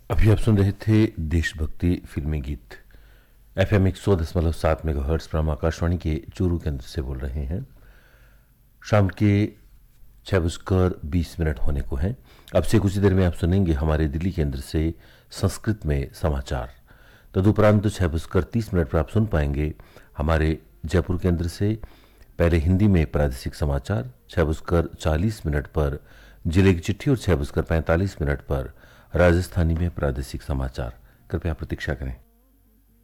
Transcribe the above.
अभी आप सुन रहे थे देशभक्ति फिल्मी गीत। FM 100.7 मेगाहर्ट्ज पर हम आकाशवाणी के चूरू केंद्र से बोल रहे हैं। शाम के 6:20 होने को हैं। अब से कुछ देर में आप सुनेंगे हमारे दिल्ली केंद्र से संस्कृत में समाचार। तदुपरांत 6:30 पर आप सुन पाएंगे हमारे जयपुर केंद्र से पहले हिंदी में प्रादेशिक समाचार। 6:40 पर जिले की चिट्ठी और 6:45 पर राजस्थानी में प्रादेशिक समाचार। कृपया प्रतीक्षा करें।